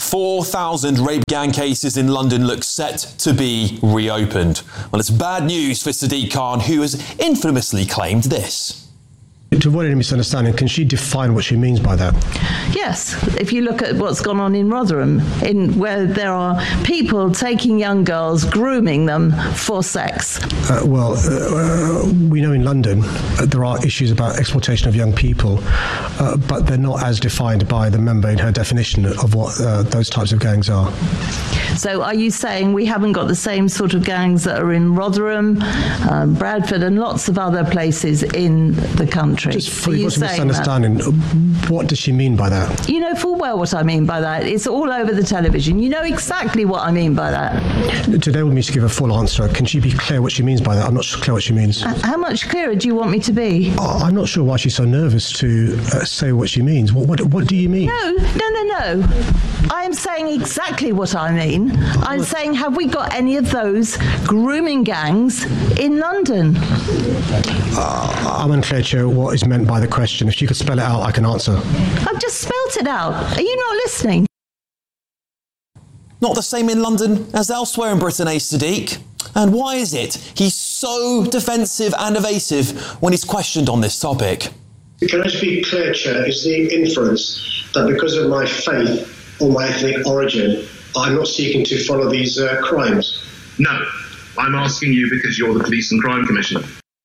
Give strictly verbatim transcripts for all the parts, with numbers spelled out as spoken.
four thousand rape gang cases in London look set to be reopened. Well, it's bad news for Sadiq Khan, who has infamously claimed this. To avoid any misunderstanding, can she define what she means by that? Yes. If you look at what's gone on in Rotherham, in where there are people taking young girls, grooming them for sex. Uh, well, uh, we know in London uh, there are issues about exploitation of young people, uh, but they're not as defined by the member in her definition of what uh, those types of gangs are. So are you saying we haven't got the same sort of gangs that are in Rotherham, um, Bradford and lots of other places in the country? Just for you misunderstanding, that? What does she mean by that? You know full well what I mean by that. It's all over the television. You know exactly what I mean by that. Today we need to give a full answer. Can she be clear what she means by that? I'm not clear what she means. Uh, how much clearer do you want me to be? Oh, I'm not sure why she's so nervous to uh, say what she means. What, what, what do you mean? No, no, no, no. I am saying exactly what I mean. I'm saying, have we got any of those grooming gangs in London? Uh, I'm unclear, Chair, what is meant by the question. If you could spell it out, I can answer. I've just spelt it out. Are you not listening? Not the same in London as elsewhere in Britain, eh, Sadiq? And why is it he's so defensive and evasive when he's questioned on this topic? Can I just be clear, Chair? Is the inference that because of my faith or my ethnic origin, I'm not seeking to follow these uh, crimes? No, I'm asking you because you're the Police and Crime Commissioner.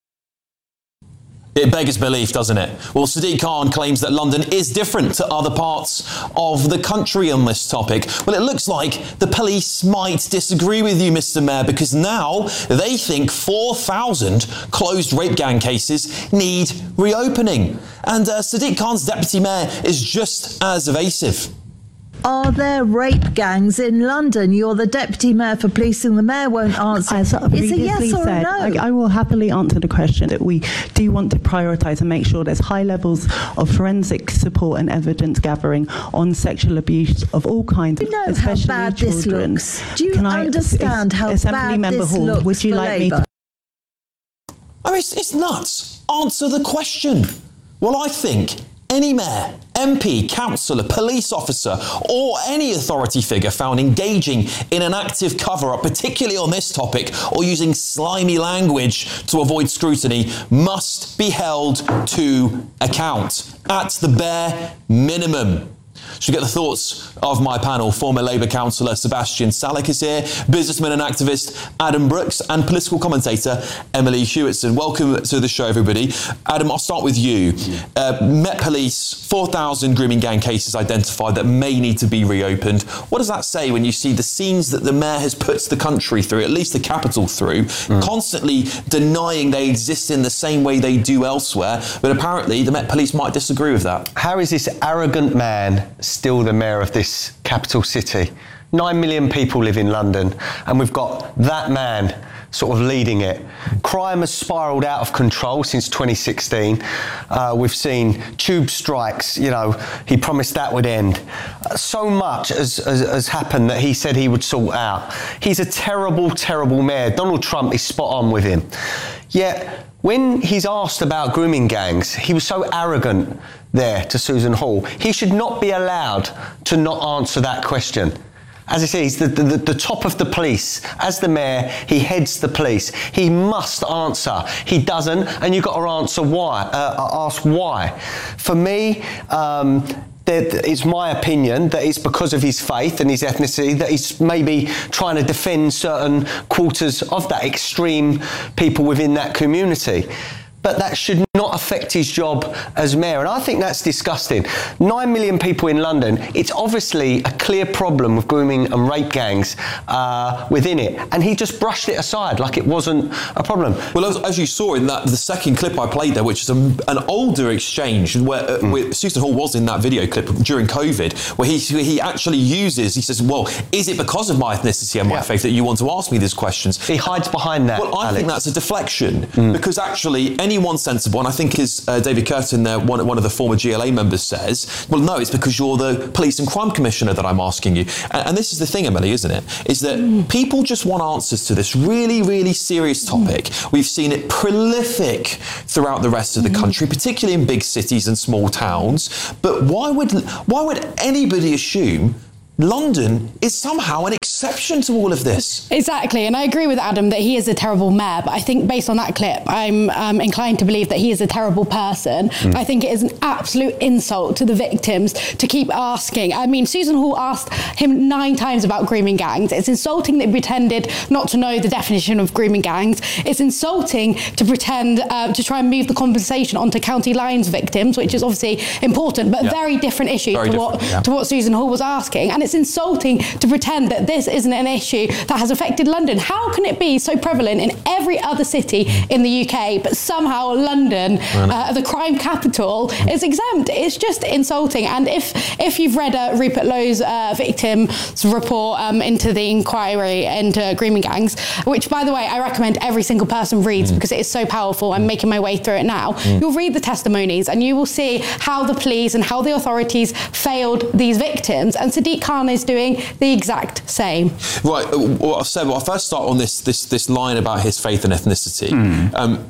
It beggars belief, doesn't it? Well, Sadiq Khan claims that London is different to other parts of the country on this topic. Well, it looks like the police might disagree with you, Mister Mayor, because now they think four thousand closed rape gang cases need reopening. And uh, Sadiq Khan's deputy mayor is just as evasive. Are there rape gangs in London? You're the deputy mayor for policing. The mayor won't answer. As I it's a yes or said, no. I, I will happily answer the question that we do want to prioritise and make sure there's high levels of forensic support and evidence gathering on sexual abuse of all kinds, do you know especially how bad children. This looks? Do you Can understand I, how Assembly bad Member this Hall, looks would you for like Labour? me to? I mean, it's, it's nuts. Answer the question. Well, I think any mayor, M P, councillor, police officer, or any authority figure found engaging in an active cover-up, particularly on this topic, or using slimy language to avoid scrutiny, must be held to account at the bare minimum. Should get the thoughts of my panel. Former Labour councillor Sebastian Salek is here, businessman and activist Adam Brooks, and political commentator Emily Hewitson. Welcome to the show, everybody. Adam, I'll start with you. Uh, Met Police, four thousand grooming gang cases identified that may need to be reopened. What does that say when you see the scenes that the mayor has put the country through, at least the capital through, mm. constantly denying they exist in the same way they do elsewhere, but apparently the Met Police might disagree with that? How is this arrogant man still the mayor of this capital city? Nine million people live in London, and we've got that man sort of leading it. Crime has spiralled out of control since twenty sixteen. Uh, we've seen tube strikes, you know, he promised that would end. Uh, so much has, has, has happened that he said he would sort out. He's a terrible, terrible mayor. Donald Trump is spot on with him. Yet, when he's asked about grooming gangs, he was so arrogant there to Susan Hall. He should not be allowed to not answer that question. As I say, he's the, the, the top of the police. As the mayor, he heads the police. He must answer. He doesn't, and you've got to answer why. Uh, ask why. For me, um, it's my opinion that it's because of his faith and his ethnicity that he's maybe trying to defend certain quarters of that extreme people within that community. But that should not affect his job as mayor. And I think that's disgusting. Nine million people in London, it's obviously a clear problem with grooming and rape gangs uh, within it. And he just brushed it aside like it wasn't a problem. Well, as, as you saw in that the second clip I played there, which is a, an older exchange where, uh, mm. where Susan Hall was in that video clip during COVID, where he he actually uses, he says, well, is it because of my ethnicity and my yeah. faith that you want to ask me these questions? He hides behind that, Well, I Alex. think that's a deflection, mm. because actually any Anyone sensible, and I think as uh, David Curtin, there, one, one of the former G L A members says, well, no, it's because you're the Police and Crime Commissioner that I'm asking you. And, and this is the thing, Emily, isn't it? Is that mm. people just want answers to this really, really serious topic. Mm. We've seen it prolific throughout the rest of the mm. country, particularly in big cities and small towns. But why would why would anybody assume London is somehow an exception to all of this. Exactly, and I agree with Adam that he is a terrible mayor, but I think based on that clip, I'm um, inclined to believe that he is a terrible person. Mm. I think it is an absolute insult to the victims to keep asking. I mean, Susan Hall asked him nine times about grooming gangs. It's insulting that he pretended not to know the definition of grooming gangs. It's insulting to pretend uh, to try and move the conversation onto county lines victims, which is obviously important, but yeah. a very different issue very to, different, what, yeah. to what Susan Hall was asking. And it's insulting to pretend that this isn't an issue that has affected London. How can it be so prevalent in every other city in the U K, but somehow London, uh, the crime capital, is exempt? It's just insulting. And if if you've read uh, Rupert Lowe's uh, victim's report um, into the inquiry into grooming gangs, which, by the way, I recommend every single person reads mm. because it is so powerful. I'm making my way through it now. Mm. You'll read the testimonies and you will see how the police and how the authorities failed these victims. And Sadiq Khan is doing the exact same. Right. Well, I've said, well, I'll first start on this this this line about his faith and ethnicity. Mm. Um,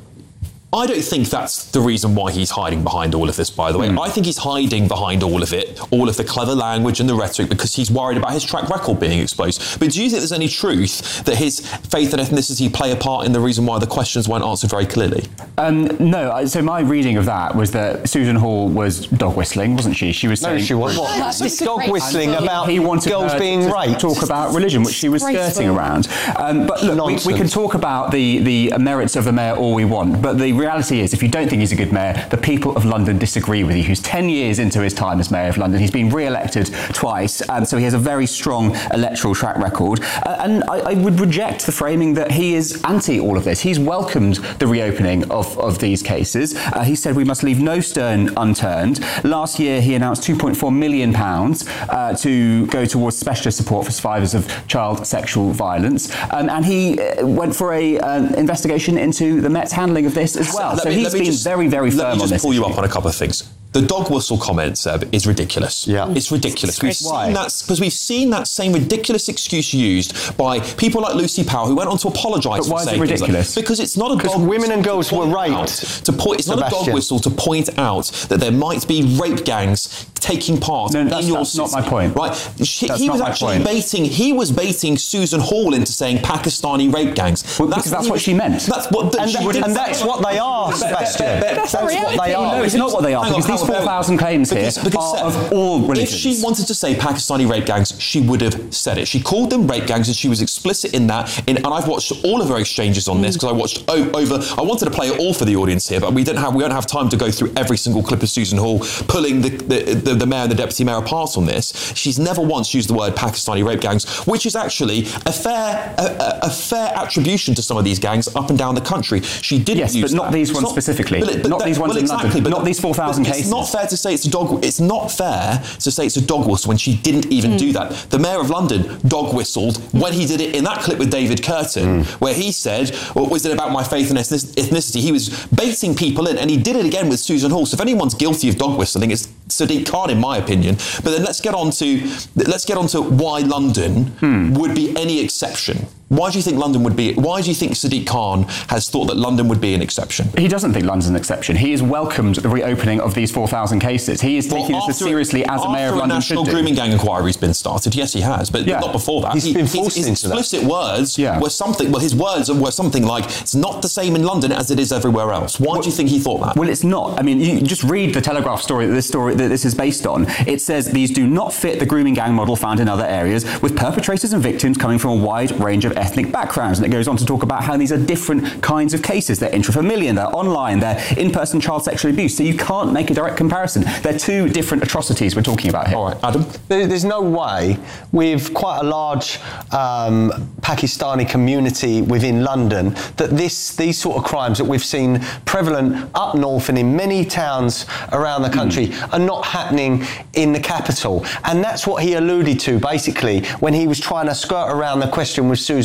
I don't think that's the reason why he's hiding behind all of this, by the way. Mm. I think he's hiding behind all of it, all of the clever language and the rhetoric, because he's worried about his track record being exposed. But do you think there's any truth that his faith and ethnicity play a part in the reason why the questions weren't answered very clearly? Um, no, so my reading of that was that Susan Hall was dog whistling, wasn't she? She was saying... No, she was. What? Dog whistling about he wanted girls being raped. Talk about religion, which she was skirting around. Um, but look, we, we can talk about the, the merits of the mayor all we want, but the reality is, if you don't think he's a good mayor, the people of London disagree with you. He's ten years into his time as mayor of London. He's been re-elected twice, and so he has a very strong electoral track record. Uh, and I, I would reject the framing that he is anti all of this. He's welcomed the reopening of, of these cases. Uh, he said we must leave no stone unturned. Last year, he announced two point four million pounds uh, to go towards specialist support for survivors of child sexual violence. Um, and he uh, went for a uh, investigation into the Met's handling of this as well. So me, he's been just, very, very firm on this. Let me just pull issue. you up on a couple of things. The dog whistle comment, Seb, is ridiculous. Yeah. It's ridiculous. We've Why? seen that because we've seen that same ridiculous excuse used by people like Lucy Powell, who went on to apologise for why saying is it ridiculous? Like, because it's not a dog women and girls were raped. To point, it's Sebastian. not a dog whistle to point out that there might be rape gangs taking part no, in that's, your that's system. not my point. Right? She, that's he not was my actually point. baiting. He was baiting Susan Hall into saying Pakistani rape gangs. Well, that's because that's what she meant. That's what. And, she and that's what they are, Sebastian. That's what they are. No, it's not what they are. Hang Because on, these hang on, four thousand claims because, here because are Seb, of all religions. If she wanted to say Pakistani rape gangs, she would have said it. She called them rape gangs, and she was explicit in that. In, and I've watched all of her exchanges on this because I watched o- over. I wanted to play it all for the audience here, but we don't have we don't have time to go through every single clip of Susan Hall pulling the the, the, the mayor and the deputy mayor apart on this. She's never once used the word Pakistani rape gangs, which is actually a fair a, a fair attribution to some of these gangs up and down the country. She didn't yes, use but not that. these ones not, specifically. But it, but not that, these ones well, in exactly, London. But not not these four thousand cases. It's not fair to say it's a dog. It's not fair to say it's a dog whistle when she didn't even mm. do that. The mayor of London dog whistled when he did it in that clip with David Curtin, mm. where he said, "What was it about my faith and ethnicity?" He was baiting people in, and he did it again with Susan Hall. So if anyone's guilty of dog whistling, it's Sadiq Khan, in my opinion. But then let's get on to let's get on to why London hmm. would be any exception. Why do you think London would be? Why do you think Sadiq Khan has thought that London would be an exception? He doesn't think London's an exception. He has welcomed the reopening of these four thousand cases. He is taking well, this as seriously as a mayor of London should do. After a national grooming gang inquiry's been started, yes, he has, but yeah. not before that. He's he, been forced his, his into explicit that. words yeah. were something. Well, his words were something like, "It's not the same in London as it is everywhere else." Why well, do you think he thought that? Well, it's not. I mean, you just read the Telegraph story that this story that this is based on. It says these do not fit the grooming gang model found in other areas, with perpetrators and victims coming from a wide range of ethnic backgrounds. And it goes on to talk about how these are different kinds of cases. They're intrafamilial, they're online, they're in-person child sexual abuse. So you can't make a direct comparison. They're two different atrocities we're talking about here. All right, Adam? There's no way, with quite a large um, Pakistani community within London, that this these sort of crimes that we've seen prevalent up north and in many towns around the country mm. are not happening in the capital. And that's what he alluded to, basically, when he was trying to skirt around the question with Susan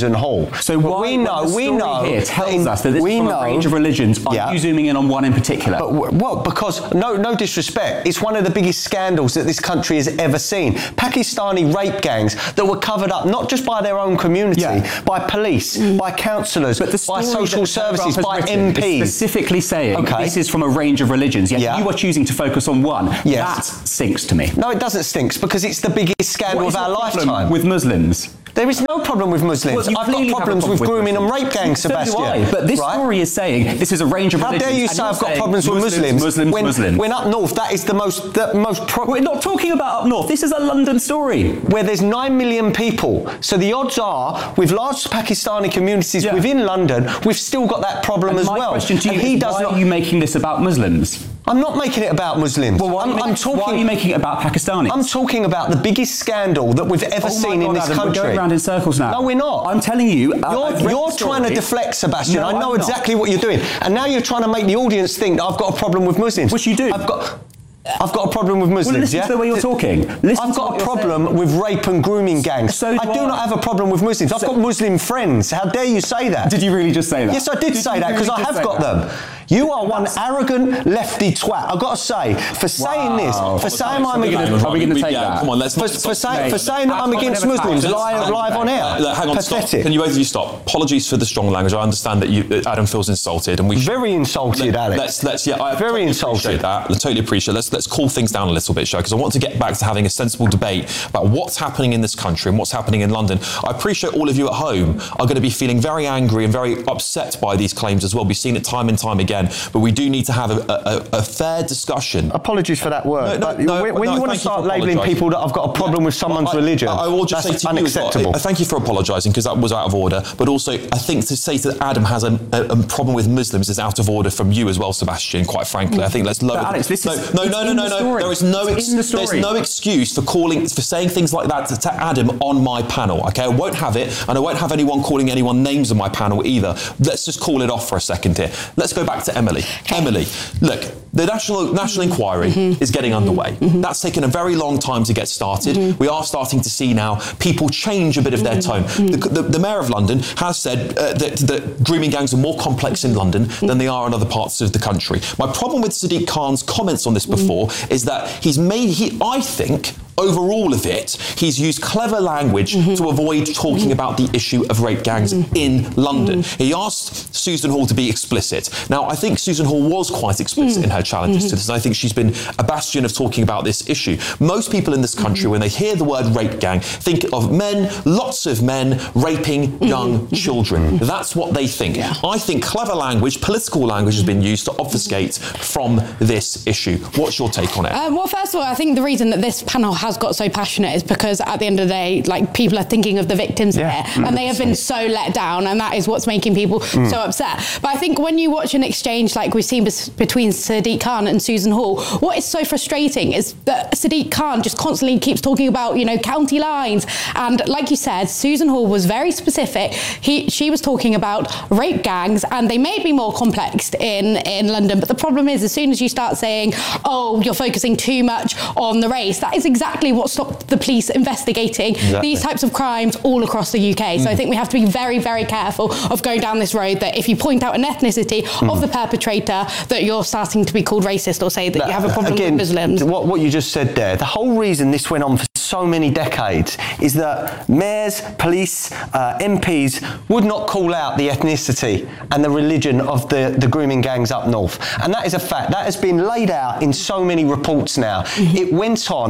Susan Hall. So but why, we know, the we story know here tells in, us that this we is from know, a range of religions. Are yeah. you zooming in on one in particular? But, well, because no, no disrespect, it's one of the biggest scandals that this country has ever seen. Pakistani rape gangs that were covered up not just by their own community, yeah. by police, mm. by councillors, by social services, by M Ps. Specifically saying okay. this is from a range of religions. Yet yeah. you are choosing to focus on one. Yes. That stinks to me. No, it doesn't stink because it's the biggest scandal what of our lifetime. With Muslims. There is no problem with Muslims. Well, I've got problems problem with, with grooming Muslims. and rape gangs, so Sebastian. Do I. But this right? story is saying this is a range of How religions. How dare you say I've got problems with Muslims, Muslims? Muslims, when, Muslims. When up north, that is the most... The most pro- We're not talking about up north. This is a London story. Where there's nine million people. So the odds are, with large Pakistani communities yeah. within London, we've still got that problem and as my well. My question to you and is, he does why not, are you making this about Muslims? I'm not making it about Muslims. Well, why, I'm, are, you I'm making, talking, why are you making it about Pakistanis? I'm talking about the biggest scandal that we've ever oh seen God, in this Adam, country. We're going around in circles now. No, we're not. I'm telling you... You're, you're trying to deflect, Sebastian. No, I know I'm exactly not. what you're doing. And now you're trying to make the audience think that I've got a problem with Muslims. Which you do. I've got... I've got a problem with Muslims, well, listen yeah? to the way you're talking. Listen I've got a problem with rape and grooming gangs. So do I do I. not have a problem with Muslims. I've so, got Muslim friends. How dare you say that? Did you really just say that? Yes, I did, did say that because really I have got that? them. You are one That's... arrogant lefty twat. I've got to say, for saying wow. this, for saying I'm against... Are we going to take that? Come on, let's For, for, say, for saying that I'm against Muslims live, live on air. Look, hang on, Pathetic. Stop. Can you both of you stop? Apologies for the strong language. I understand that you, Adam feels insulted, and we very insulted, let, Alex. Let's, let's, yeah, I very totally insulted. Appreciate that. I totally appreciate. Let's let's cool things down a little bit, Sho, because I want to get back to having a sensible debate about what's happening in this country and what's happening in London. I appreciate all of you at home are going to be feeling very angry and very upset by these claims as well. We've seen it time and time again, but we do need to have a, a, a fair discussion. Apologies for that word. No, no, no, when when no, you want to start labelling people that I've got a problem yeah. with someone's well, I, religion, I, I will just that's say to unacceptable. You, well, thank you for apologising because that was out of order. But also, I think to say that Adam has a, a, a problem with Muslims is out of order from you as well, Sebastian. Quite frankly, I think let's lower. But Alex, this no, is, no, no, no, no, the no. There is no. Ex- the there's no excuse for calling for saying things like that to, to Adam on my panel. Okay, I won't have it, and I won't have anyone calling anyone names on my panel either. Let's just call it off for a second here. Let's go back to Emily. Okay. Emily, look, the national national inquiry mm-hmm. is getting underway. Mm-hmm. That's taken a very long time to get started. Mm-hmm. We are starting to see now people change a bit of their tone. Mm-hmm. The, the, the Mayor of London has said uh, that, that grooming gangs are more complex in London mm-hmm. than they are in other parts of the country. My problem with Sadiq Khan's comments on this before mm-hmm. is that he's made, he, I think, over all of it, he's used clever language mm-hmm. to avoid talking mm-hmm. about the issue of rape gangs mm-hmm. in London. Mm-hmm. He asked Susan Hall to be explicit. Now, I think Susan Hall was quite explicit mm-hmm. in her challenges mm-hmm. to this, and I think she's been a bastion of talking about this issue. Most people in this country, mm-hmm. when they hear the word rape gang, think of men, lots of men, raping mm-hmm. young mm-hmm. children. Mm-hmm. That's what they think. Yeah. I think clever language, political language has been used to obfuscate from this issue. What's your take on it? Um, well, first of all, I think the reason that this panel has got so passionate is because at the end of the day, like, people are thinking of the victims yeah. here, and they have been so let down, and that is what's making people mm. so upset. But I think when you watch an exchange like we've seen bes- between Sadiq Khan and Susan Hall, what is so frustrating is that Sadiq Khan just constantly keeps talking about, you know, county lines, and like you said, Susan Hall was very specific. He, she was talking about rape gangs, and they may be more complex in, in London, but the problem is, as soon as you start saying, oh, you're focusing too much on the race, that is exactly what stopped the police investigating exactly. these types of crimes all across the U K. So mm. I think we have to be very, very careful of going down this road that if you point out an ethnicity mm. of the perpetrator, that you're starting to be called racist or say that, that you have a problem again, with Muslims. What, what you just said there, the whole reason this went on for so many decades is that mayors, police, uh, M Ps would not call out the ethnicity and the religion of the, the grooming gangs up north. And that is a fact. That has been laid out in so many reports now. Mm-hmm. It went on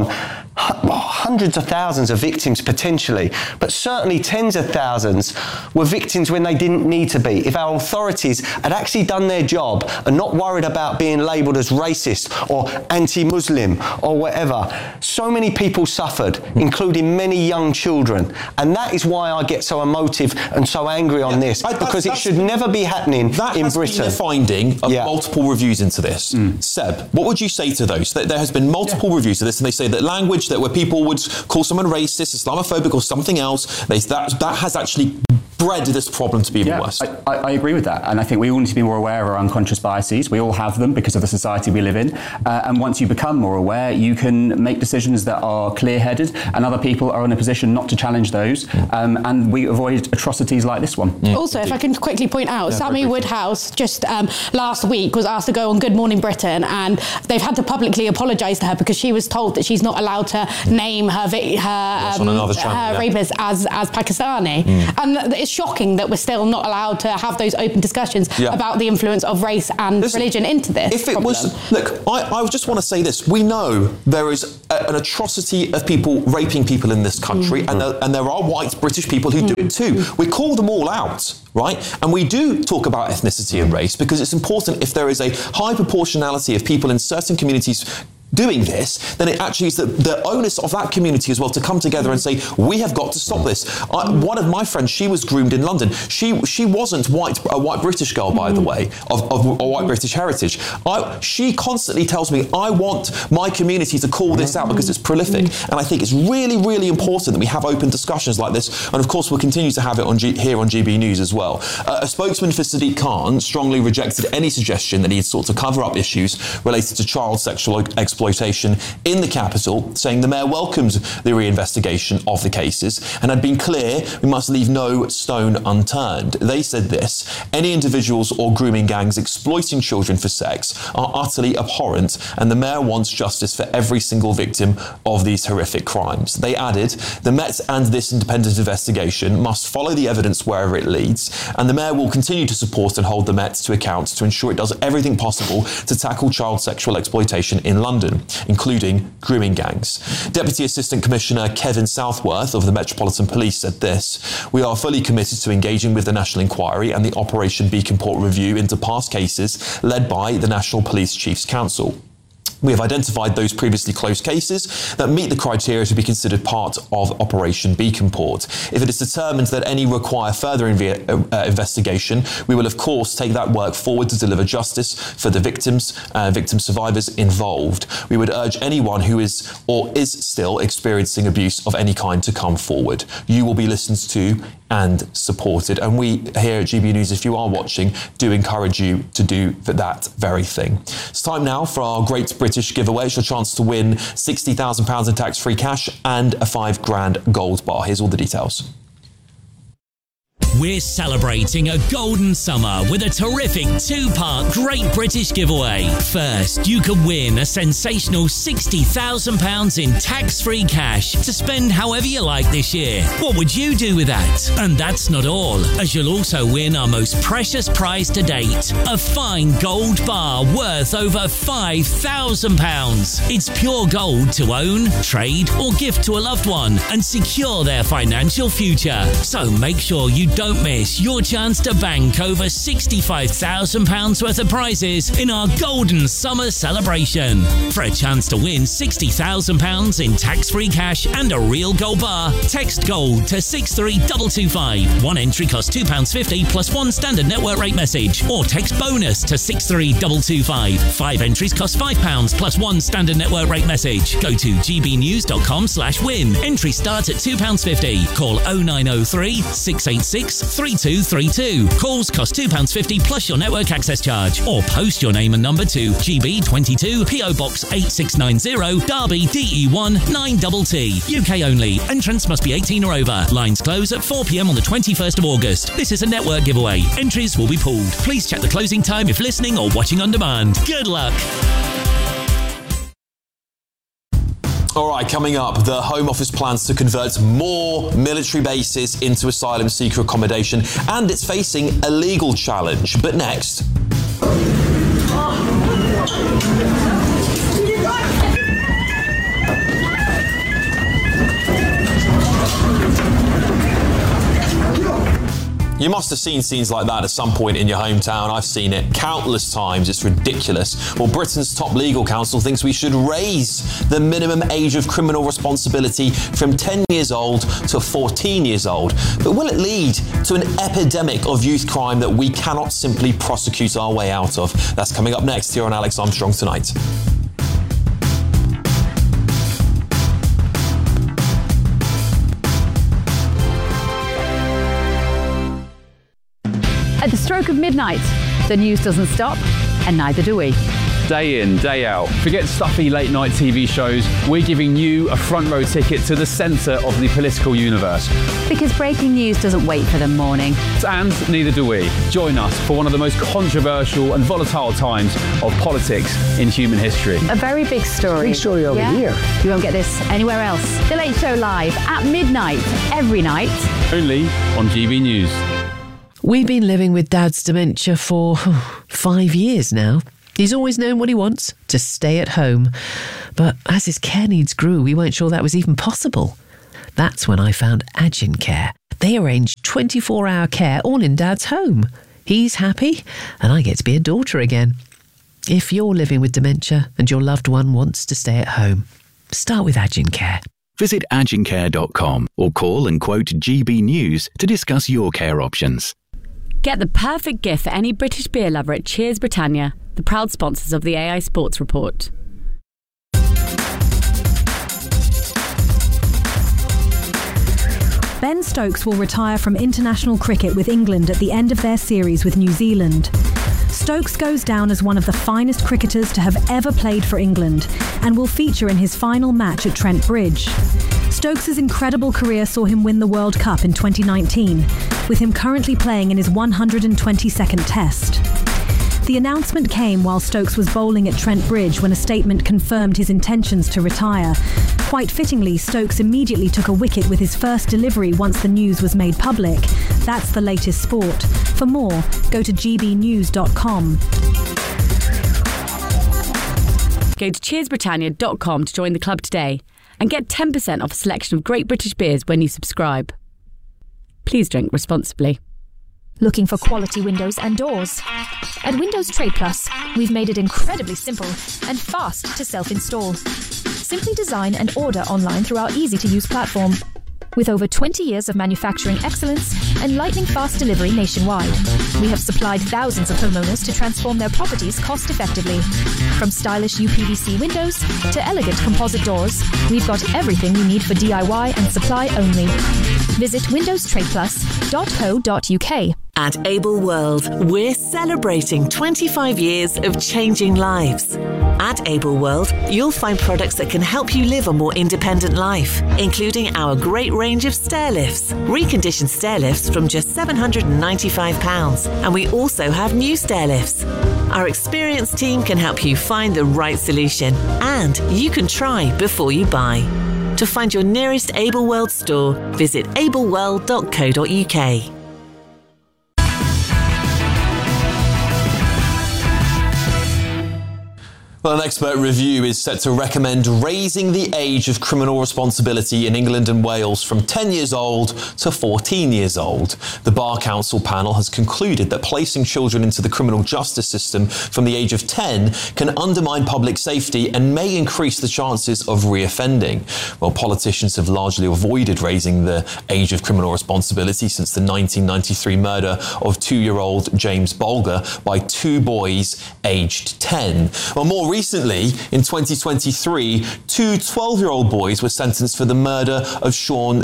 hundreds of thousands of victims potentially, but certainly tens of thousands were victims when they didn't need to be. If our authorities had actually done their job and not worried about being labelled as racist or anti-Muslim or whatever, so many people suffered, including many young children. And that is why I get so emotive and so angry on yeah, this, I, because it should never be happening that in has Britain. Been the finding of yeah. multiple reviews into this. Mm. Seb, what would you say to those? There has been multiple yeah. reviews to this, and they say that language that where people would call someone racist, Islamophobic or something else, they, that, that has actually bred this problem to be even yeah, worse. I, I, I agree with that, and I think we all need to be more aware of our unconscious biases. We all have them because of the society we live in, uh, and once you become more aware, you can make decisions that are clear-headed, and other people are in a position not to challenge those, um, and we avoid atrocities like this one. Mm. Also, if I can quickly point out, yeah, Sammy Woodhouse just um, last week was asked to go on Good Morning Britain, and they've had to publicly apologise to her because she was told that she's not allowed to name her her, um, channel, her yeah. rapist as, as Pakistani. Mm. And it's shocking that we're still not allowed to have those open discussions yeah. about the influence of race and Listen, religion into this If it problem. was... Look, I, I just want to say this. We know there is a, an atrocity of people raping people in this country, mm. and, there, and there are white British people who mm. do it too. We call them all out, right? And we do talk about ethnicity and race because it's important. If there is a high proportionality of people in certain communities doing this, then it actually is the, the onus of that community as well to come together and say, we have got to stop this. I, one of my friends, she was groomed in London. She she wasn't white, a white British girl, by the way, of, of a white British heritage. I, she constantly tells me, I want my community to call this out because it's prolific. And I think it's really, really important that we have open discussions like this. And of course, we'll continue to have it on G, here on G B News as well. Uh, a spokesman for Sadiq Khan strongly rejected any suggestion that he had sought to cover up issues related to child sexual exploitation exploitation in the capital, saying the mayor welcomes the reinvestigation of the cases and had been clear we must leave no stone unturned. They said this: any individuals or grooming gangs exploiting children for sex are utterly abhorrent, and the mayor wants justice for every single victim of these horrific crimes. They added, the Met and this independent investigation must follow the evidence wherever it leads, and the mayor will continue to support and hold the Met to account to ensure it does everything possible to tackle child sexual exploitation in London, including grooming gangs. Deputy Assistant Commissioner Kevin Southworth of the Metropolitan Police said this: we are fully committed to engaging with the National Inquiry and the Operation Beacon Port review into past cases led by the National Police Chiefs Council. We have identified those previously closed cases that meet the criteria to be considered part of Operation Beacon Port. If it is determined that any require further inv- uh, investigation, we will of course take that work forward to deliver justice for the victims, uh, victim survivors involved. We would urge anyone who is or is still experiencing abuse of any kind to come forward. You will be listened to and supported. And we here at G B News, if you are watching, do encourage you to do that very thing. It's time now for our Great British giveaway. It's your chance to win sixty thousand pounds in tax-free cash and a five grand gold bar. Here's all the details. We're celebrating a golden summer with a terrific two-part Great British giveaway. First, you could win a sensational sixty thousand pounds in tax-free cash to spend however you like this year. What would you do with that? And that's not all, as you'll also win our most precious prize to date, a fine gold bar worth over five thousand pounds. It's pure gold to own, trade or gift to a loved one and secure their financial future. So make sure you don't miss your chance to bank over sixty-five thousand pounds worth of prizes in our golden summer celebration. For a chance to win sixty thousand pounds in tax-free cash and a real gold bar, text GOLD to six three two two five. One entry costs two pounds fifty plus one standard network rate message, or text BONUS to six three two two five. Five entries cost five pounds plus one standard network rate message. Go to gbnews.com slash win. Entry starts at two pounds fifty. Call oh nine oh three, six eight six, three two three two. Calls cost two pounds fifty plus your network access charge, or post your name and number to G B twenty-two, P O Box eight six nine zero, Derby, D E one nine T T. U K only. Entrance must be eighteen or over. Lines close at four p m on the twenty-first of August. This is a network giveaway. Entries will be pulled. Please check the closing time if listening or watching on demand. Good luck. All right, coming up, the Home Office plans to convert more military bases into asylum seeker accommodation, and it's facing a legal challenge. But next... You must have seen scenes like that at some point in your hometown. I've seen it countless times. It's ridiculous. Well, Britain's top legal council thinks we should raise the minimum age of criminal responsibility from ten years old to fourteen years old. But will it lead to an epidemic of youth crime that we cannot simply prosecute our way out of? That's coming up next here on Alex Armstrong Tonight. stroke of midnight, the news doesn't stop, and neither do we. Day in, day out. Forget stuffy late night T V shows. We're giving you a front row ticket to the centre of the political universe. Because breaking news doesn't wait for the morning. And neither do we. Join us for one of the most controversial and volatile times of politics in human history. A very big story. Big story over yeah? here. You won't get this anywhere else. The Late Show live at midnight, every night. Only on G B News. We've been living with Dad's dementia for oh, five years now. He's always known what he wants, to stay at home. But as his care needs grew, we weren't sure that was even possible. That's when I found Agin Care. They arrange twenty-four hour care all in Dad's home. He's happy, and I get to be a daughter again. If you're living with dementia and your loved one wants to stay at home, start with Agin Care. Visit agin care dot com or call and quote G B News to discuss your care options. Get the perfect gift for any British beer lover at Cheers Britannia, the proud sponsors of the A I Sports Report. Ben Stokes will retire from international cricket with England at the end of their series with New Zealand. Stokes goes down as one of the finest cricketers to have ever played for England and will feature in his final match at Trent Bridge. Stokes' incredible career saw him win the World Cup in twenty nineteen, with him currently playing in his one hundred twenty-second Test. The announcement came while Stokes was bowling at Trent Bridge when a statement confirmed his intentions to retire. Quite fittingly, Stokes immediately took a wicket with his first delivery once the news was made public. That's the latest sport. For more, go to g b news dot com. Go to cheers britannia dot com to join the club today and get ten percent off a selection of great British beers when you subscribe. Please drink responsibly. Looking for quality windows and doors? At Windows Trade Plus, we've made it incredibly simple and fast to self-install. Simply design and order online through our easy-to-use platform. With over twenty years of manufacturing excellence and lightning-fast delivery nationwide, we have supplied thousands of homeowners to transform their properties cost-effectively. From stylish U P V C windows to elegant composite doors, we've got everything you need for D I Y and supply only. Visit windows trade plus dot co dot u k. At Able World, we're celebrating twenty-five years of changing lives. At Able World, you'll find products that can help you live a more independent life, including our great range of stair lifts, reconditioned stair lifts from just seven hundred ninety-five pounds, and we also have new stair lifts. Our experienced team can help you find the right solution, and you can try before you buy. To find your nearest Able World store, visit able world dot co dot u k. Well, an expert review is set to recommend raising the age of criminal responsibility in England and Wales from ten years old to fourteen years old. The Bar Council panel has concluded that placing children into the criminal justice system from the age of ten can undermine public safety and may increase the chances of reoffending. Well, politicians have largely avoided raising the age of criminal responsibility since the nineteen ninety-three murder of two-year-old James Bolger by two boys aged ten. Well, more recently, in twenty twenty-three, two twelve-year-old boys were sentenced for the murder of Sean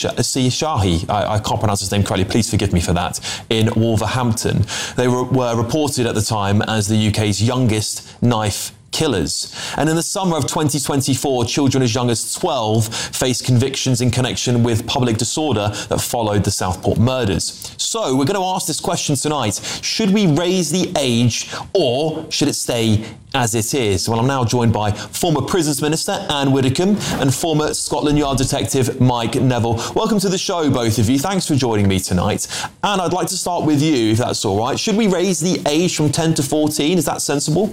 Shahi, I, I can't pronounce his name correctly, please forgive me for that, in Wolverhampton. They were, were reported at the time as the U K's youngest knife killers. And in the summer of twenty twenty-four, children as young as twelve faced convictions in connection with public disorder that followed the Southport murders. So we're going to ask this question tonight. Should we raise the age or should it stay as it is? Well, I'm now joined by former Prisons Minister Anne Widdecombe and former Scotland Yard Detective Mike Neville. Welcome to the show, both of you. Thanks for joining me tonight. Anne, I'd like to start with you, if that's all right. Should we raise the age from ten to fourteen? Is that sensible?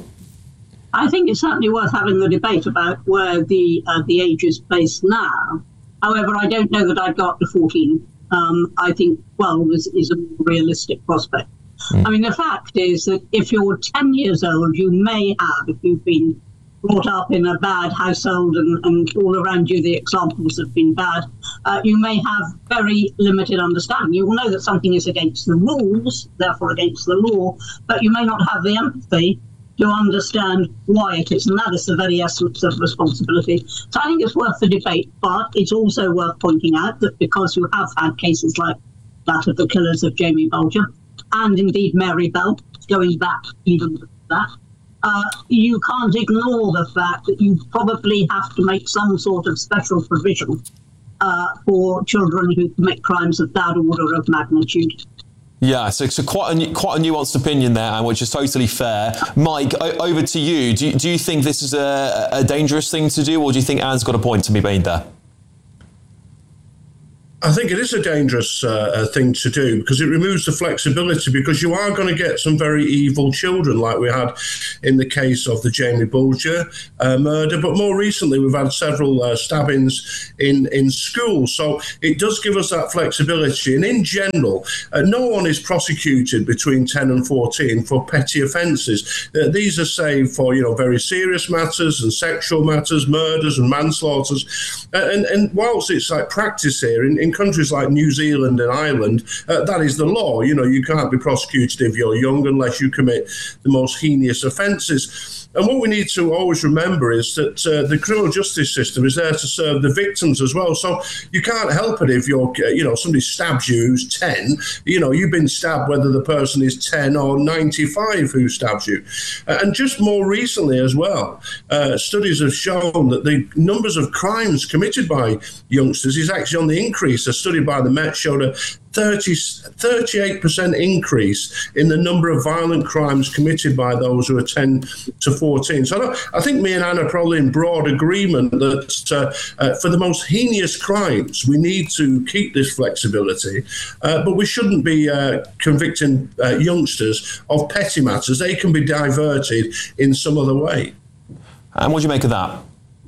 I think it's certainly worth having the debate about where the uh, the age is based now. However, I don't know that I'd go up to fourteen. Um, I think twelve is, is a more realistic prospect. Mm. I mean, the fact is that if you're ten years old, you may have, if you've been brought up in a bad household and, and all around you the examples have been bad, uh, you may have very limited understanding. You will know that something is against the rules, therefore against the law, but you may not have the empathy to understand why it is, and that is the very essence of responsibility. So I think it's worth the debate, but it's also worth pointing out that because you have had cases like that of the killers of Jamie Bolger, and indeed Mary Bell, going back even to that, uh, you can't ignore the fact that you probably have to make some sort of special provision uh, for children who commit crimes of that order of magnitude. Yeah, so, so quite a quite a nuanced opinion there, Anne, which is totally fair. Mike, o- over to you. Do, you. do you think this is a, a dangerous thing to do, or do you think Anne's got a point to be made there? I think it is a dangerous uh, thing to do because it removes the flexibility, because you are going to get some very evil children like we had in the case of the Jamie Bulger uh, murder. But more recently, we've had several uh, stabbings in, in schools. So it does give us that flexibility. And in general, uh, no one is prosecuted between ten and fourteen for petty offences. Uh, these are saved for, you know, very serious matters and sexual matters, murders and manslaughters. Uh, and, and whilst it's like practice here, in, in countries like New Zealand and Ireland, uh, that is the law. You know, you can't be prosecuted if you're young unless you commit the most heinous offences. And what we need to always remember is that uh, the criminal justice system is there to serve the victims as well. So you can't help it if you're, you know, somebody stabs you who's ten. You know, you've been stabbed whether the person is ten or ninety-five who stabs you. Uh, and just more recently as well, uh, studies have shown that the numbers of crimes committed by youngsters is actually on the increase. A study by the Met showed a thirty, thirty-eight percent increase in the number of violent crimes committed by those who are ten to fourteen. So I, I think me and Anne are probably in broad agreement that uh, uh, for the most heinous crimes, we need to keep this flexibility, uh, but we shouldn't be uh, convicting uh, youngsters of petty matters. They can be diverted in some other way. And what do you make of that?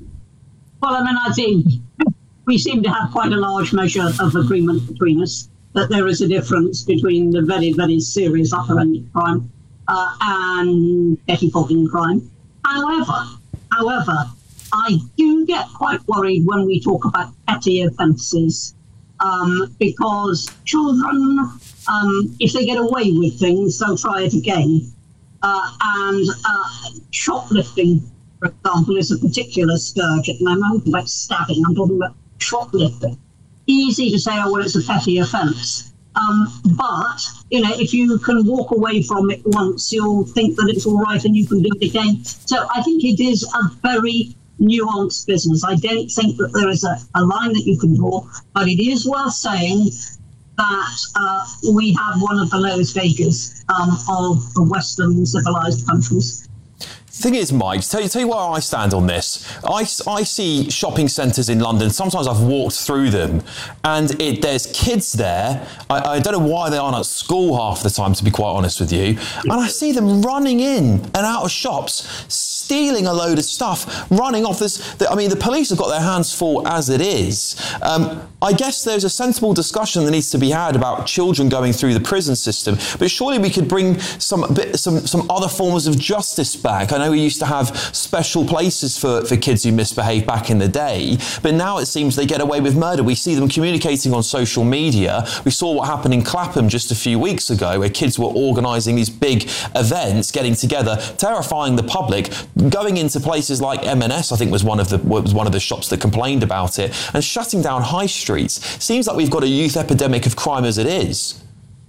Well, I mean, I think we seem to have quite a large measure of agreement between us that there is a difference between the very, very serious upper-end crime uh, and petty-fogging crime. However, however, I do get quite worried when we talk about petty offences um, because children, um, if they get away with things, they'll try it again. Uh, and uh, shoplifting, for example, is a particular scourge at the moment. I'm talking about stabbing, I'm talking about shoplifting. Easy to say, oh, well, it's a petty offence. Um, but, you know, if you can walk away from it once, you'll think that it's all right and you can do it again. So I think it is a very nuanced business. I don't think that there is a, a line that you can draw, but it is worth saying that uh, we have one of the lowest wages um, of the Western civilised countries. The thing is, Mike, tell you, tell you where I stand on this. I, I see shopping centres in London. Sometimes I've walked through them and it, there's kids there. I, I don't know why they aren't at school half the time, to be quite honest with you. And I see them running in and out of shops, stealing a load of stuff, running off this. I mean, the police have got their hands full as it is. Um, I guess there's a sensible discussion that needs to be had about children going through the prison system, but surely we could bring some some some other forms of justice back. I know we used to have special places for, for kids who misbehave back in the day, but now it seems they get away with murder. We see them communicating on social media. We saw what happened in Clapham just a few weeks ago, where kids were organising these big events, getting together, terrifying the public, going into places like M and S, I think was one of the was one of the shops that complained about it, and shutting down high streets. Seems like we've got a youth epidemic of crime as it is.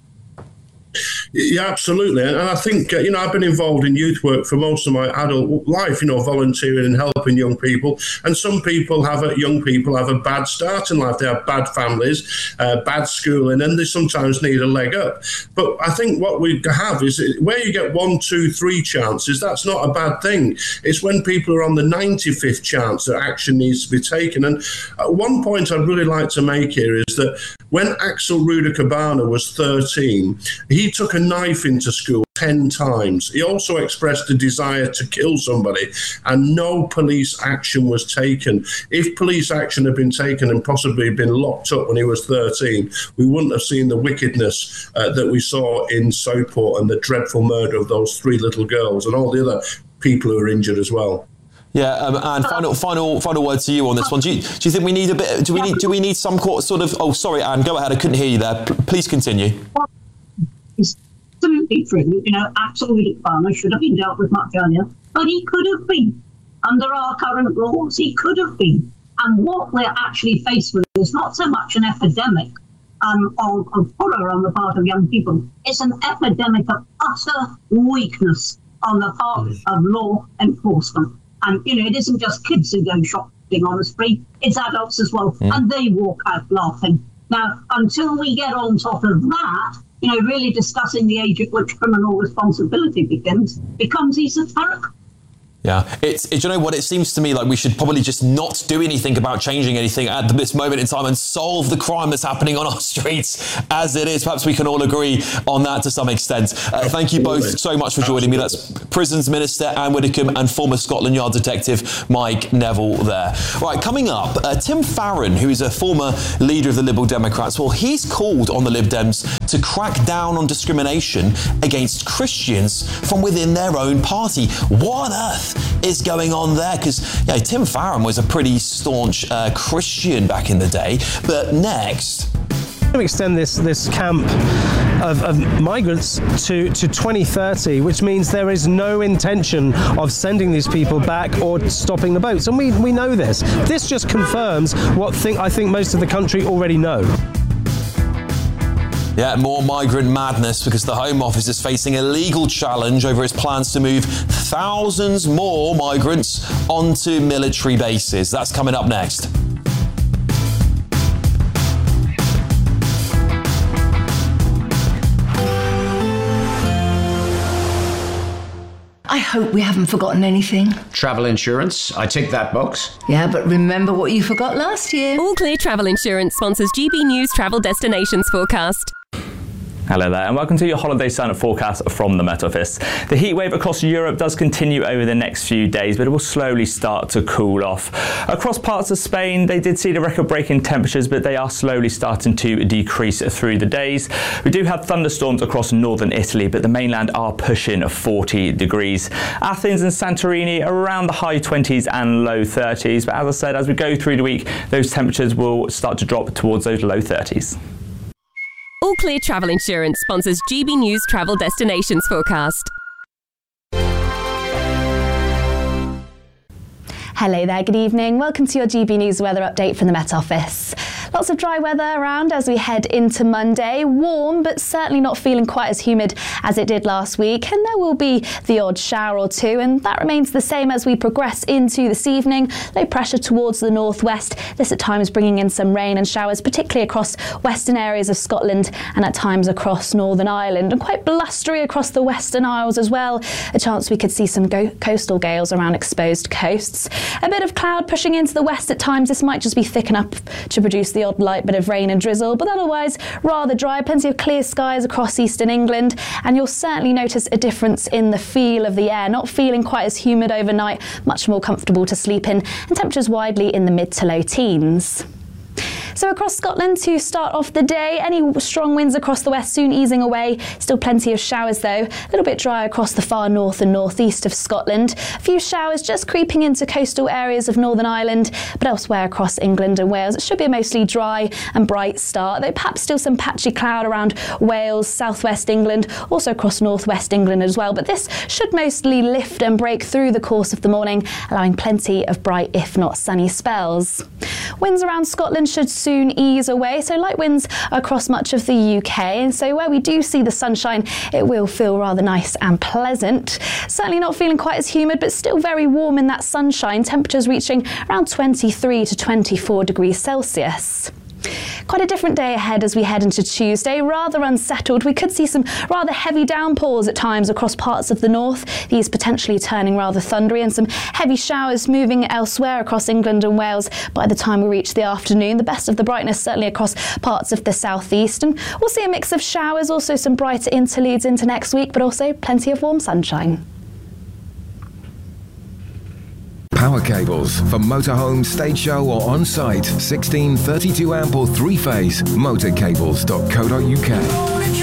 Yeah, absolutely. And I think, uh, you know, I've been involved in youth work for most of my adult life, you know, volunteering and helping young people. And some people have, a, young people have a bad start in life. They have bad families, uh, bad schooling, and they sometimes need a leg up. But I think what we have is where you get one, two, three chances, that's not a bad thing. It's when people are on the ninety-fifth chance that action needs to be taken. And one point I'd really like to make here is that when Axel Rudakabana was thirteen, he took a knife into school ten times. He also expressed a desire to kill somebody, and no police action was taken. If police action had been taken and possibly been locked up when he was thirteen, we wouldn't have seen the wickedness uh, that we saw in Southport and the dreadful murder of those three little girls and all the other people who were injured as well. Yeah, um, and final, final, final word to you on this one. Do you, do you think we need a bit? Do we need? Do we need some sort of? Oh, sorry, Anne. Go ahead. I couldn't hear you there. P- please continue. It's absolutely true. You know, Axel Rudakabana should have been dealt with much earlier, but he could have been. Under our current laws, he could have been. And what we're actually faced with is not so much an epidemic, um, of, of horror on the part of young people. It's an epidemic of utter weakness on the part of law enforcement. And, you know, it isn't just kids who go shopping on the street, it's adults as well, mm. and they walk out laughing. Now, until we get on top of that, you know, really discussing the age at which criminal responsibility begins becomes esoteric. Yeah, it's, it, you know what, it seems to me like we should probably just not do anything about changing anything at this moment in time and solve the crime that's happening on our streets as it is. Perhaps we can all agree on that to some extent. Uh, thank you both so much for joining me. That's Prisons Minister Anne Widdecombe and former Scotland Yard Detective Mike Neville there. Right, coming up, uh, Tim Farron, who is a former leader of the Liberal Democrats, well, he's called on the Lib Dems to crack down on discrimination against Christians from within their own party. What on earth is going on there? Because, you know, Tim Farron was a pretty staunch uh, Christian back in the day. But next, to extend this this camp of, of migrants to, to twenty thirty, which means there is no intention of sending these people back or stopping the boats. And we, we know this. This just confirms what think, I think most of the country already know. Yeah, more migrant madness because the Home Office is facing a legal challenge over its plans to move thousands more migrants onto military bases. That's coming up next. I hope we haven't forgotten anything. Travel insurance, I tick that box. Yeah, but remember what you forgot last year. All Clear Travel Insurance sponsors G B News Travel Destinations Forecast. Hello there and welcome to your holiday sun forecast from the Met Office. The heat wave across Europe does continue over the next few days, but it will slowly start to cool off. Across parts of Spain, they did see the record-breaking temperatures, but they are slowly starting to decrease through the days. We do have thunderstorms across northern Italy, but the mainland are pushing forty degrees. Athens and Santorini around the high twenties and low thirties, but as I said, as we go through the week, those temperatures will start to drop towards those low thirties. All Clear Travel Insurance sponsors G B News Travel Destinations Forecast. Hello there, good evening. Welcome to your G B News weather update from the Met Office. Lots of dry weather around as we head into Monday. Warm, but certainly not feeling quite as humid as it did last week. And there will be the odd shower or two, and that remains the same as we progress into this evening. Low pressure towards the northwest. This at times bringing in some rain and showers, particularly across western areas of Scotland and at times across Northern Ireland. And quite blustery across the Western Isles as well. A chance we could see some go- coastal gales around exposed coasts. A bit of cloud pushing into the west at times. This might just be thick enough to produce the odd light bit of rain and drizzle, but otherwise rather dry. Plenty of clear skies across eastern England, and you'll certainly notice a difference in the feel of the air. Not feeling quite as humid overnight, much more comfortable to sleep in, and temperatures widely in the mid to low teens. So across Scotland to start off the day, any strong winds across the west soon easing away. Still plenty of showers though. A little bit dry across the far north and northeast of Scotland. A few showers just creeping into coastal areas of Northern Ireland, but elsewhere across England and Wales it should be a mostly dry and bright start, though perhaps still some patchy cloud around Wales, southwest England, also across northwest England as well. But this should mostly lift and break through the course of the morning, allowing plenty of bright, if not sunny spells. Winds around Scotland should soon ease away, so light winds across much of the U K, and so where we do see the sunshine it will feel rather nice and pleasant. Certainly not feeling quite as humid, but still very warm in that sunshine, temperatures reaching around twenty-three to twenty-four degrees Celsius. Quite a different day ahead as we head into Tuesday, rather unsettled. We could see some rather heavy downpours at times across parts of the north, these potentially turning rather thundery, and some heavy showers moving elsewhere across England and Wales by the time we reach the afternoon. The best of the brightness certainly across parts of the southeast, and we'll see a mix of showers, also some brighter interludes into next week, but also plenty of warm sunshine. Power cables for motorhome, stage show or on-site. sixteen, thirty-two amp or three-phase. motorcables dot co dot uk.